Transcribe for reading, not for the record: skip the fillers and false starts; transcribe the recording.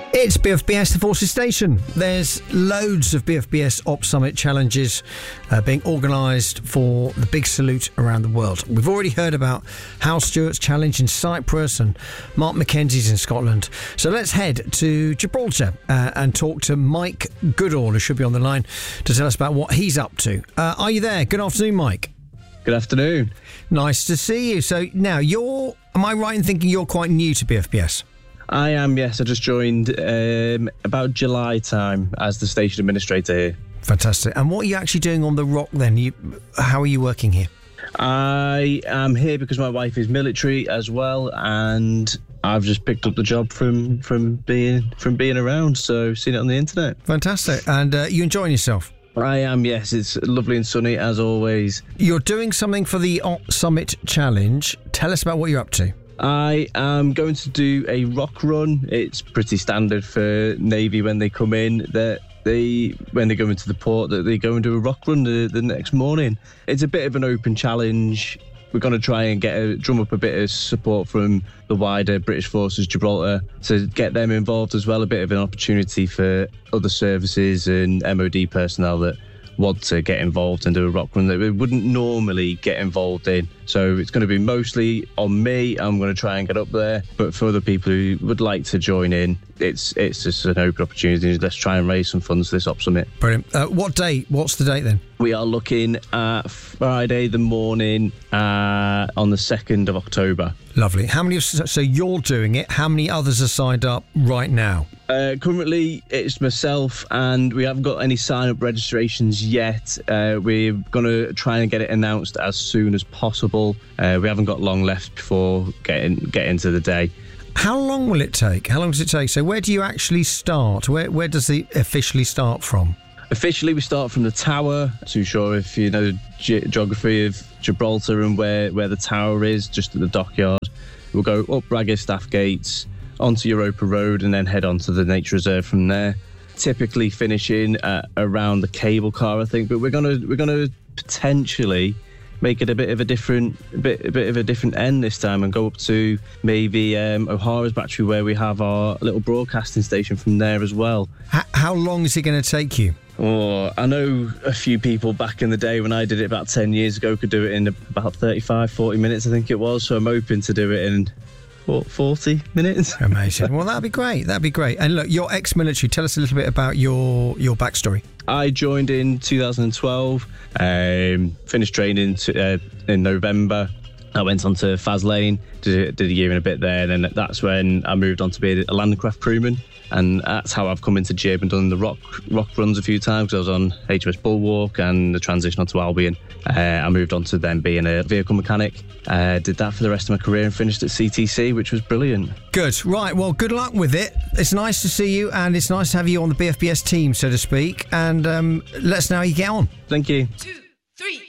It's BFBS, the Forces Station. There's loads of BFBS Op Summit challenges being organised for the big salute around the world. We've already heard about Hal Stewart's challenge in Cyprus and Mark Mackenzie's in Scotland. So let's head to Gibraltar and talk to Mike Goodall, who should be on the line to tell us about what he's up to. Are you there? Good afternoon, Mike. Good afternoon. Nice to see you. So now am I right in thinking you're quite new to BFBS? I am, yes. I just joined about July time as the station administrator here. Fantastic. And what are you actually doing on the Rock then? How are you working here? I am here because my wife is military as well, and I've just picked up the job from being around, so seen it on the internet. Fantastic. And you enjoying yourself? I am, yes. It's lovely and sunny as always. You're doing something for the Op Summit Challenge. Tell us about what you're up to. I am going to do a rock run. It's pretty standard for Navy when they come in that when they go into the port that they go and do a rock run the next morning. It's a bit of an open challenge. We're going to try and drum up a bit of support from the wider British Forces Gibraltar to get them involved as well. A bit of an opportunity for other services and MOD personnel that want to get involved and do a rock run that we wouldn't normally get involved in. So it's going to be mostly on me. I'm going to try and get up there, but for other people who would like to join in, it's just an open opportunity. Let's try and raise some funds for this Op Summit. Brilliant. What date? What's the date then? We are looking at Friday the morning on the 2nd of October. Lovely. So you're doing it. How many others are signed up right now? Currently, it's myself, and we haven't got any sign-up registrations yet. We're going to try and get it announced as soon as possible. We haven't got long left before getting to the day. How long will it take? How long does it take? So where do you actually start? Where does it officially start from? Officially, we start from the tower. Too sure if you know the geography of Gibraltar and where the tower is, just at the dockyard. We'll go up Ragged Staff Gates, onto Europa Road, and then head on to the nature reserve from there. Typically finishing around the cable car, I think, but we're gonna potentially make it a bit of a different end this time and go up to maybe O'Hara's Battery, where we have our little broadcasting station from there as well. How long is it going to take you? Oh, I know a few people back in the day when I did it about 10 years ago could do it in about 35, 40 minutes, I think it was. So I'm hoping to do it in 40 minutes. Amazing. Well, that'd be great. And look, you're ex-military. Tell us a little bit about your backstory. I joined in 2012, finished training in November. I went on to Faslane, did a year and a bit there, and then that's when I moved on to be a landcraft crewman. And that's how I've come into Jib and done the rock runs a few times. I was on HMS Bulwark and the transition onto Albion. I moved on to then being a vehicle mechanic. Did that for the rest of my career and finished at CTC, which was brilliant. Good. Right. Well, good luck with it. It's nice to see you, and it's nice to have you on the BFBS team, so to speak. And let us know how you get on. Thank you. 2, 3.